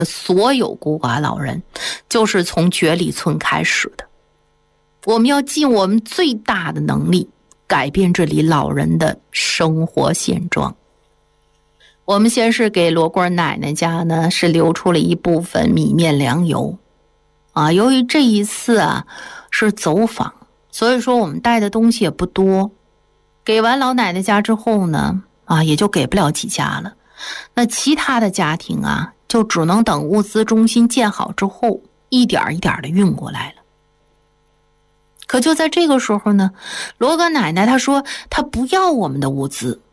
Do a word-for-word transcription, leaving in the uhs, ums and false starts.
所有孤寡老人，就是从绝里村开始的。我们要尽我们最大的能力改变这里老人的生活现状。我们先是给罗锅奶奶家呢是留出了一部分米面粮油啊，由于这一次啊是走访，所以说我们带的东西也不多，给完老奶奶家之后呢啊也就给不了几家了。那其他的家庭啊就只能等物资中心建好之后一点一点的运过来了。可就在这个时候呢，罗哥奶奶她说她不要我们的物资，